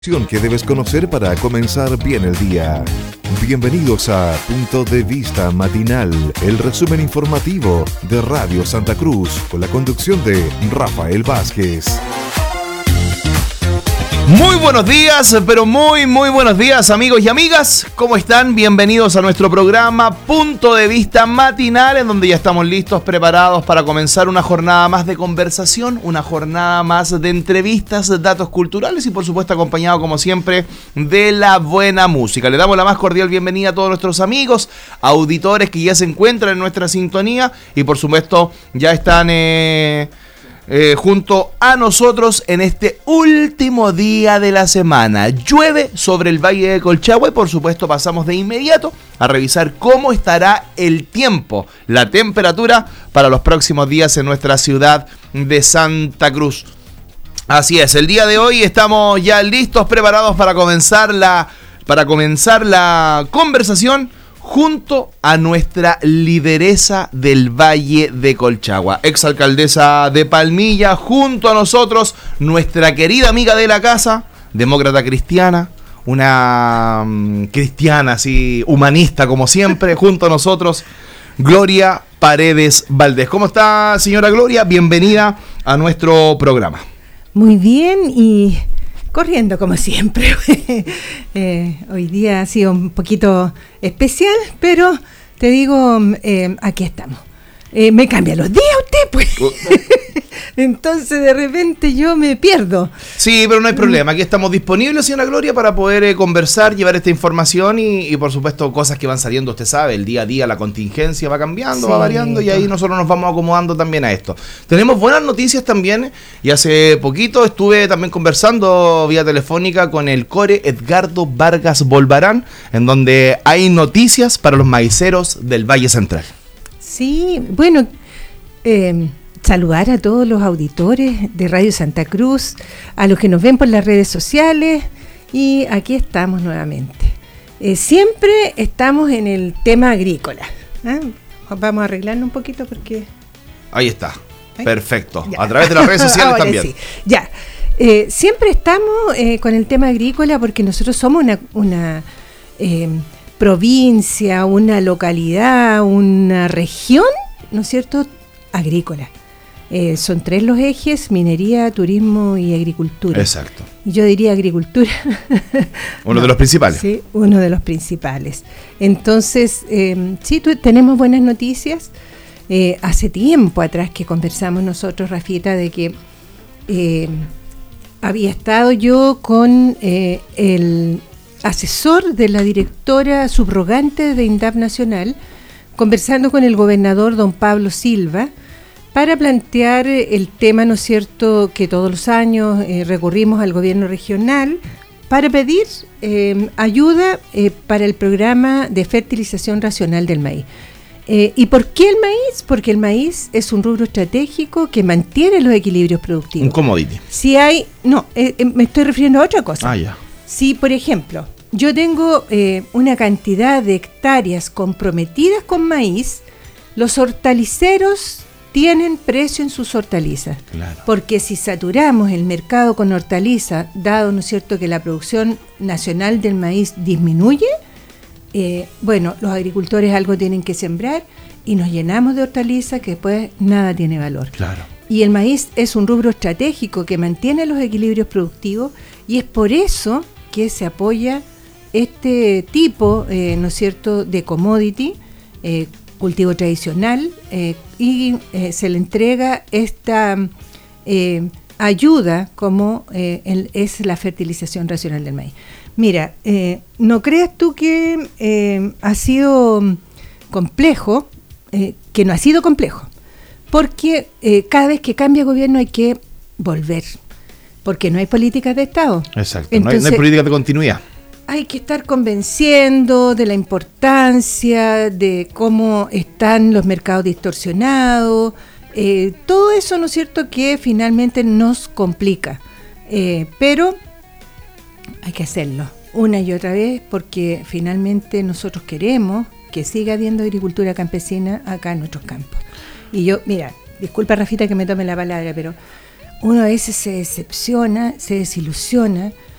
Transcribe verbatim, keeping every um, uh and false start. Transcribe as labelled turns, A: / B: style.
A: Que debes conocer para comenzar bien el día. Bienvenidos a Punto de Vista Matinal, el resumen informativo de Radio Santa Cruz, con la conducción de Rafael Vázquez.
B: Muy buenos días, pero muy, muy buenos días, amigos y amigas. ¿Cómo están? Bienvenidos a nuestro programa Punto de Vista Matinal, en donde ya estamos listos, preparados para comenzar una jornada más de conversación, una jornada más de entrevistas, datos culturales y, por supuesto, acompañado, como siempre, de la buena música. Le damos la más cordial bienvenida a todos nuestros amigos, auditores que ya se encuentran en nuestra sintonía y, por supuesto, ya están... Eh, Eh, junto a nosotros en este último día de la semana. Llueve sobre el Valle de Colchagua y por supuesto pasamos de inmediato a revisar cómo estará el tiempo, la temperatura para los próximos días en nuestra ciudad de Santa Cruz. Así es, el día de hoy estamos ya listos, preparados para comenzar la, para comenzar la conversación junto a nuestra lideresa del Valle de Colchagua, exalcaldesa de Palmilla, junto a nosotros, nuestra querida amiga de la casa, demócrata cristiana, una um, cristiana así, humanista como siempre, junto a nosotros, Gloria Paredes Valdés. ¿Cómo está, señora Gloria? Bienvenida a nuestro programa.
C: Muy bien y... corriendo como siempre. eh, hoy día ha sido un poquito especial, pero te digo, eh, aquí estamos. Eh, me cambia los días usted, pues. Entonces de repente yo me pierdo.
B: Sí, pero no hay problema. Aquí estamos disponibles, señora Gloria, para poder eh, conversar, llevar esta información y, y por supuesto cosas que van saliendo, usted sabe, el día a día, la contingencia va cambiando, sí, va variando y ahí nosotros nos vamos acomodando también a esto. Tenemos buenas noticias también y hace poquito estuve también conversando vía telefónica con el core Edgardo Vargas Bolvarán, en donde hay noticias para los maiceros del Valle Central.
C: Sí, bueno, eh, saludar a todos los auditores de Radio Santa Cruz, a los que nos ven por las redes sociales y aquí estamos nuevamente. Eh, siempre estamos en el tema agrícola. ¿eh? Vamos a arreglarnos un poquito porque...
B: Ahí está, ¿Ahí? Perfecto.
C: Ya.
B: A través de las redes sociales también.
C: Sí. Ya, eh, siempre estamos eh, con el tema agrícola porque nosotros somos una... una eh, provincia, una localidad, una región, ¿no es cierto?, agrícola. Eh, son tres los ejes: minería, turismo y agricultura.
B: Exacto.
C: Y yo diría agricultura.
B: Uno
C: no,
B: de los principales.
C: Sí, uno de los principales. Entonces, eh, sí, tu, tenemos buenas noticias. Eh, hace tiempo atrás que conversamos nosotros, Rafita, de que eh, había estado yo con eh, el... asesor de la directora subrogante de INDAP Nacional, conversando con el gobernador don Pablo Silva, para plantear el tema, ¿no es cierto?, que todos los años eh, recurrimos al gobierno regional para pedir eh, ayuda eh, para el programa de fertilización racional del maíz. Eh, ¿Y por qué el maíz? Porque el maíz es un rubro estratégico que mantiene los equilibrios productivos.
B: Un commodity.
C: Si hay... No, eh, eh, me estoy refiriendo a otra cosa.
B: Ah, ya.
C: Si, por ejemplo, yo tengo eh, una cantidad de hectáreas comprometidas con maíz, los hortaliceros tienen precio en sus hortalizas.
B: Claro.
C: Porque si saturamos el mercado con hortalizas, dado, ¿no es cierto?, que la producción nacional del maíz disminuye, eh, bueno, los agricultores algo tienen que sembrar y nos llenamos de hortalizas que después nada tiene valor.
B: Claro.
C: Y el maíz es un rubro estratégico que mantiene los equilibrios productivos y es por eso que se apoya este tipo, eh, ¿no es cierto?, de commodity, eh, cultivo tradicional, eh, y eh, se le entrega esta eh, ayuda como eh, el, es la fertilización racional del maíz. Mira, eh, no creas tú que eh, ha sido complejo, eh, que no ha sido complejo, porque eh, cada vez que cambia gobierno hay que volver, porque no hay políticas de Estado.
B: Exacto,
C: Entonces,
B: no, hay, no hay políticas de continuidad.
C: Hay que estar convenciendo de la importancia, de cómo están los mercados distorsionados, eh, todo eso, ¿no es cierto?, que finalmente nos complica, eh, pero hay que hacerlo una y otra vez porque finalmente nosotros queremos que siga habiendo agricultura campesina acá en nuestros campos. Y yo, mira, disculpa Rafita que me tome la palabra, pero uno a veces se decepciona, se desilusiona